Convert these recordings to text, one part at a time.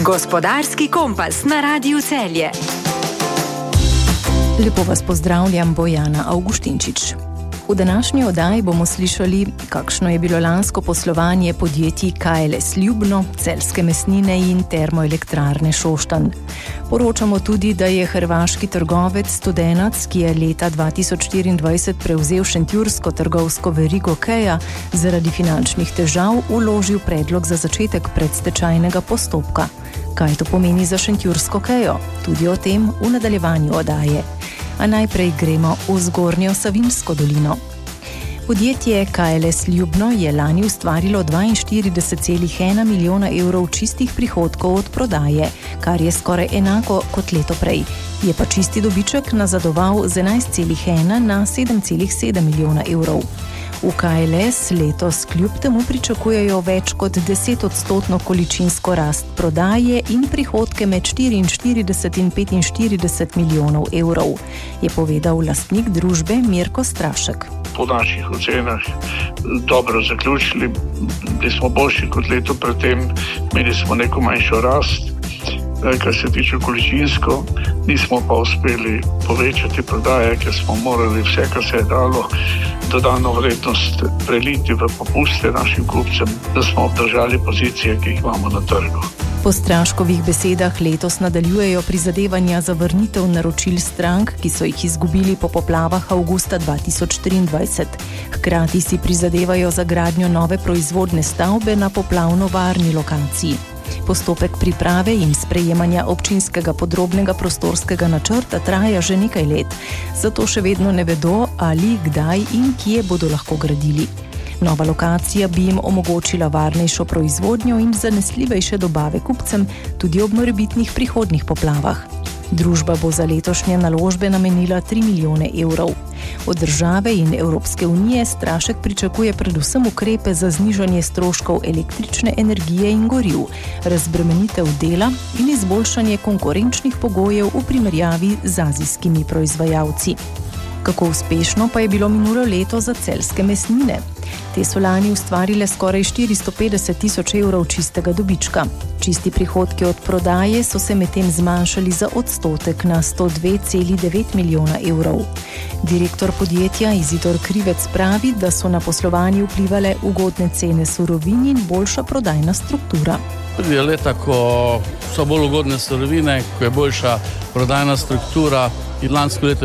Gospodarski kompas na Radiu Celje. Lepo vas pozdravljam, Bojana Avguštinčič. V današnji oddaji bomo slišali, kakšno je bilo lansko poslovanje podjetij KLS Ljubno, Celjske mesnine in Termoelektrarne Šoštanj. Poročamo tudi, da je hrvaški trgovec Studenac, ki je leta 2024 prevzel šentjursko trgovsko verigo Keja, zaradi finančnih težav vložil predlog za začetek predstečajnega postopka. Kaj to pomeni za šentjursko Kejo? Tudi o tem v nadaljevanju oddaje. A najprej gremo v Zgornjo Savinjsko dolino. Podjetje KLS Ljubno je lani ustvarilo 42,1 milijona evrov čistih prihodkov od prodaje, kar je skoraj enako kot leto prej. Je pa čisti dobiček nazadoval z 11,1 na 7,7 milijona evrov. V KLS letos kljub temu pričakujejo več kot 10% količinsko rast prodaje in prihodke med 44 in 45 milijonov evrov, je povedal lastnik družbe Mirko Strašek. Po naših ocenah dobro zaključili, bili smo boljši kot leto predtem, imeli smo neko manjšo rast, kar se tiče količinsko, nismo pa uspeli povečati prodaje, ker smo morali vse, kar se je dalo, dodano vrednost preliti v popuste našim kupcem, da smo obdržali pozicije, ki jih imamo na trgu. Po Straškovih besedah letos nadaljujejo prizadevanja za vrnitev naročil strank, ki so jih izgubili po poplavah avgusta 2023. Hkrati si prizadevajo za gradnjo nove proizvodne stavbe na poplavno varni lokaciji. Postopek priprave in sprejemanja občinskega podrobnega prostorskega načrta traja že nekaj let, zato še vedno ne vedo, ali, kdaj in kje bodo lahko gradili. Nova lokacija bi jim omogočila varnejšo proizvodnjo in zanesljivejše dobave kupcem tudi ob morebitnih prihodnjih poplavah. Družba bo za letošnje naložbe namenila 3 milijone evrov. Od države in Evropske unije Strašek pričakuje predvsem ukrepe za znižanje stroškov električne energije in goriv, razbremenitev dela in izboljšanje konkurenčnih pogojev v primerjavi z azijskimi proizvajalci. Kako uspešno pa je bilo minulo leto za celjske mesnine? Te so lani ustvarile skoraj 450 tisoč evrov čistega dobička. Čisti prihodki od prodaje so se medtem zmanjšali za odstotek na 102,9 milijona evrov. Direktor podjetja Izidor Krivec pravi, da so na poslovanje vplivale ugodne cene surovin in boljša prodajna struktura. Je leta, ko so bolj ugodne surovine, ko je boljša prodajna struktura in lansko leto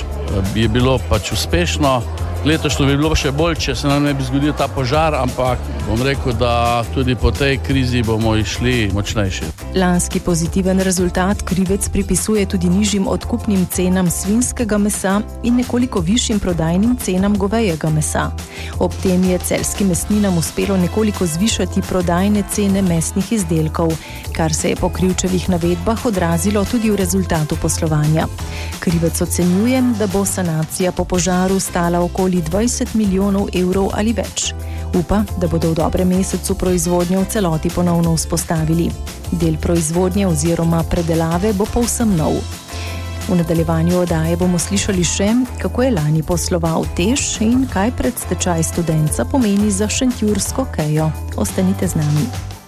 je bilo uspešno. Letošnjo bi bilo še bolj, če se nam ne bi zgodil ta požar, ampak bom rekel, da tudi po tej krizi bomo išli močnejši. Lanski pozitiven rezultat Krivec pripisuje tudi nižjim odkupnim cenam svinjskega mesa in nekoliko višjim prodajnim cenam govejega mesa. Ob tem je celjskim mesninam uspelo nekoliko zvišati prodajne cene mesnih izdelkov, kar se je po Krivčevih navedbah odrazilo tudi v rezultatu poslovanja. Krivec ocenjuje, da bo sanacija po požaru stala okoli 20 milijonov evrov ali več. Upa, da bodo v dobrem mesecu proizvodnjo v celoti ponovno vzpostavili. Del proizvodnje oziroma predelave bo povsem nov. V nadaljevanju oddaje bomo slišali še, kako je lani posloval TEŠ in kaj predstečaj Studenca pomeni za šentjursko Kejo. Ostanite z nami.